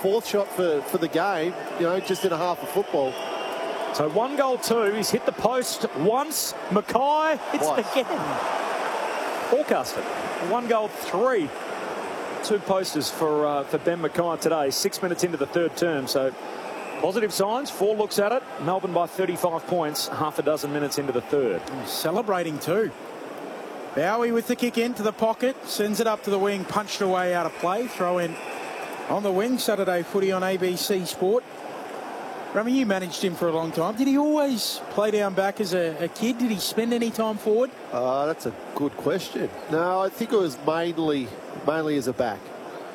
fourth shot for the game, you know, just in a half of football. So 1 goal 2. He's hit the post once. Mackay hits it again. Forecasted. 1 goal 3. 2 posters for Ben Mackay today. 6 minutes into the third term. So positive signs. 4 looks at it. Melbourne by 35 points. Half a dozen minutes into the third. Celebrating too. Bowie with the kick into the pocket. Sends it up to the wing. Punched away out of play. Throw in on the wing. Saturday footy on ABC Sport. Rami, you managed him for a long time. Did he always play down back as a kid? Did he spend any time forward? That's a good question. No, I think it was mainly as a back.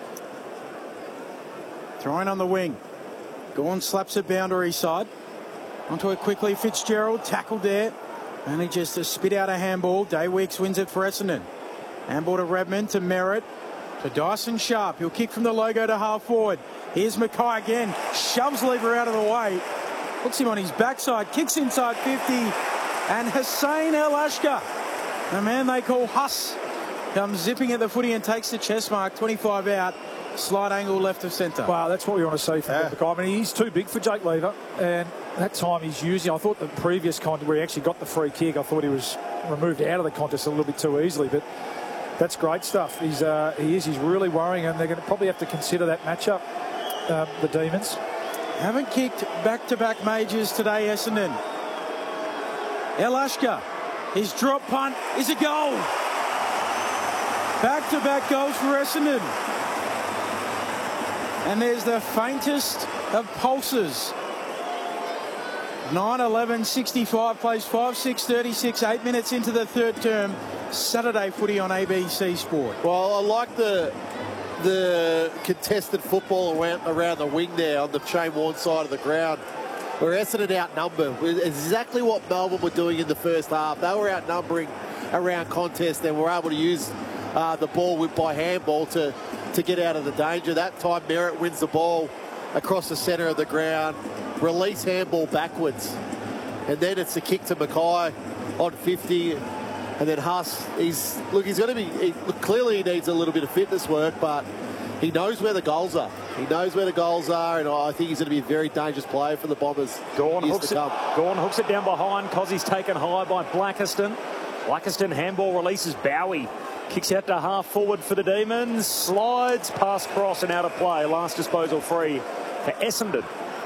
Throwing on the wing. Gawn slaps it boundary side. Onto it quickly. Fitzgerald tackled there. Only just to spit out a handball. Day Weeks wins it for Essendon. Handball to Redmond, to Merritt, to Dyson Sharp. He'll kick from the logo to half forward. Here's Mackay again. Shoves Lever out of the way. Puts him on his backside. Kicks inside 50. And Hussein El Ashka, the man they call Huss, comes zipping at the footy and takes the chest mark. 25 out. Slight angle left of centre. Wow, that's what we want to see from Mackay. I mean, he's too big for Jake Lever. And that time he's using, I thought the previous contest where he actually got the free kick, I thought he was removed out of the contest a little bit too easily. But that's great stuff. He's really worrying, and they're going to probably have to consider that matchup, the Demons. Haven't kicked back-to-back majors today, Essendon. El Ashka, his drop punt is a goal. Back-to-back goals for Essendon. And there's the faintest of pulses. 9-11-65 plays 5-6-36, 8 minutes into the third term. Saturday footy on ABC Sport. Well, I like the contested football around the wing there on the Shane Warne side of the ground, where Essendon outnumbered. Exactly what Melbourne were doing in the first half. They were outnumbering around contest and were able to use the ball by handball to get out of the danger. That time Merritt wins the ball across the centre of the ground, release handball backwards, and then it's a kick to Mackay on 50, and then Huss, clearly he needs a little bit of fitness work, but he knows where the goals are. He knows where the goals are, and I think he's going to be a very dangerous player for the Bombers. Gawn hooks it down behind. Cozzy's taken high by Blackiston. Blackiston handball releases Bowie. Kicks out to half forward for the Demons. Slides past cross and out of play. Last disposal free for Essendon.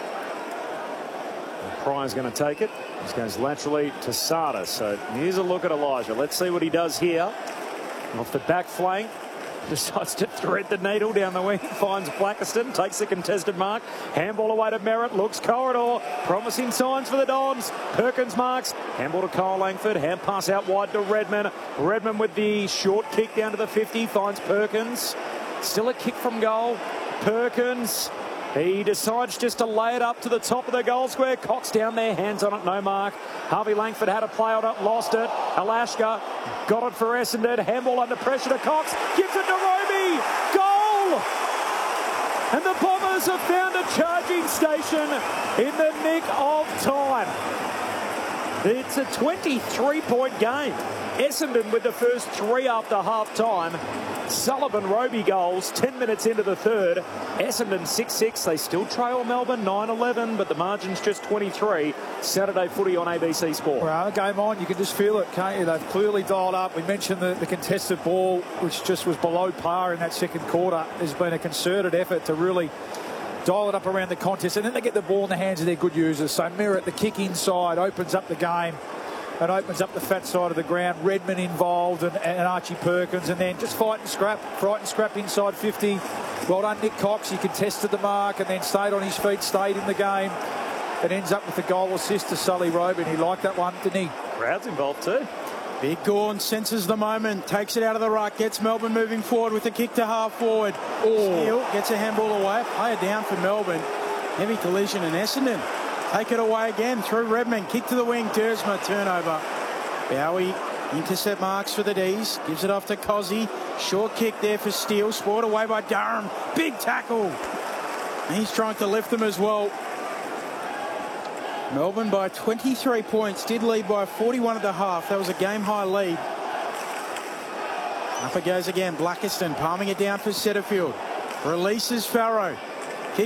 Pryor's going to take it. This goes laterally to Sada. So here's a look at Elijah. Let's see what he does here. Off the back flank. Decides to thread the needle down the wing. Finds Blackiston. Takes the contested mark. Handball away to Merritt. Looks corridor. Promising signs for the Dons. Perkins marks. Handball to Kyle Langford. Hand pass out wide to Redmond. Redmond with the short kick down to the 50. Finds Perkins. Still a kick from goal. Perkins. He decides just to lay it up to the top of the goal square. Cox down there, hands on it, no mark. Harvey Langford had a play on it, lost it. Alashka got it for Essendon. Handball under pressure to Cox. Gives it to Roby. Goal! And the Bombers have found a charging station in the nick of time. It's a 23-point game. Essendon with the first 3 after half-time. Sullivan, Roby goals, 10 minutes into the third. Essendon 6-6. They still trail Melbourne 9-11, but the margin's just 23. Saturday footy on ABC Sport. Well, game on, you can just feel it, can't you? They've clearly dialed up. We mentioned the contested ball, which just was below par in that second quarter. There's been a concerted effort to really dial it up around the contest, and then they get the ball in the hands of their good users. So Merritt, the kick inside, opens up the game and opens up the fat side of the ground. Redmond involved and Archie Perkins, and then just fight and scrap inside 50. Well done, Nick Cox. He contested the mark and then stayed on his feet, stayed in the game, and ends up with the goal assist to Sully Roby. He liked that one, didn't he? Crowd's involved too. Big Gawn senses the moment, takes it out of the ruck, gets Melbourne moving forward with a kick to half forward. Steele gets a handball away, player down for Melbourne. Heavy collision in Essendon. Take it away again through Redmond, kick to the wing, Dersma, turnover. Bowie, intercept marks for the D's, gives it off to Cozzy. Short kick there for Steele, spoiled away by Durham. Big tackle. He's trying to lift them as well. Melbourne by 23 points, did lead by 41 at the half. That was a game-high lead. Up it goes again, Blackiston palming it down for Setterfield. Releases Farrow.